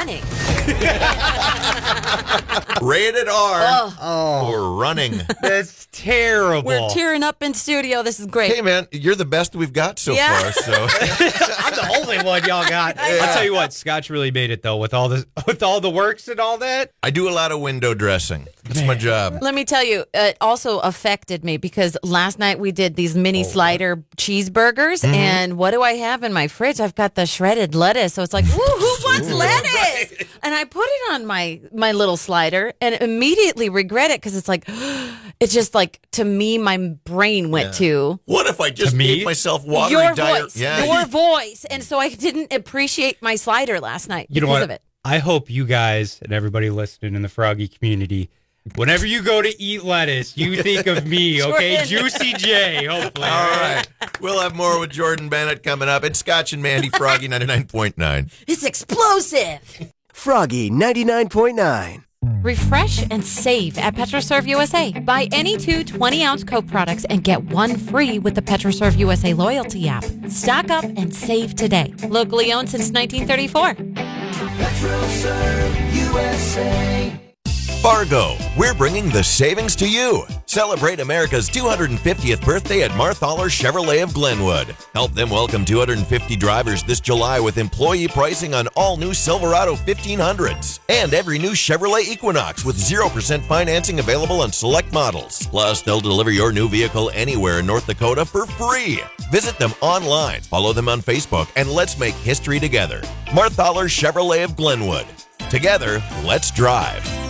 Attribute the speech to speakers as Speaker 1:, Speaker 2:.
Speaker 1: running.
Speaker 2: Rated R for running.
Speaker 3: That's terrible.
Speaker 1: We're tearing up in studio. This is great.
Speaker 2: Hey, man, you're the best we've got so
Speaker 1: Yeah.
Speaker 2: far. So
Speaker 3: I'm the only one y'all got. I'll tell you what, Scotch really made it though with all the works and all that.
Speaker 2: I do a lot of window dressing. That's my job.
Speaker 1: Let me tell you, it also affected me because last night we did these mini slider cheeseburgers, and what do I have in my fridge? I've got the shredded lettuce, so it's like, who wants lettuce? And I put it on my little slider and immediately regret it because it's like, it's just like, to me, my brain went to
Speaker 2: What if I just
Speaker 3: To me?
Speaker 2: gave myself watery
Speaker 1: your
Speaker 2: diarrhea?
Speaker 1: voice, your voice. And so I didn't appreciate my slider last night
Speaker 3: You know
Speaker 1: because
Speaker 3: what?
Speaker 1: of it.
Speaker 3: I hope you guys and everybody listening in the Froggy community, whenever you go to eat lettuce, you think of me, okay?
Speaker 1: Jordan.
Speaker 3: Juicy J, hopefully.
Speaker 2: All right. We'll have more with Jordan Bennett coming up. It's Scotch and Mandy, Froggy 99.9.
Speaker 1: It's explosive.
Speaker 4: Froggy 99.9.
Speaker 1: Refresh and save at PetroServe USA. Buy any two 20-ounce Coke products and get one free with the PetroServe USA loyalty app. Stock up and save today. Locally owned since 1934.
Speaker 4: PetroServe USA.
Speaker 2: Fargo, we're bringing the savings to you. Celebrate America's 250th birthday at Marthaler Chevrolet of Glenwood. Help them welcome 250 drivers this July with employee pricing on all new Silverado 1500s and every new Chevrolet Equinox with 0% financing available on select models. Plus, they'll deliver your new vehicle anywhere in North Dakota for free. Visit them online, follow them on Facebook, and let's make history together. Marthaler Chevrolet of Glenwood. Together, let's drive.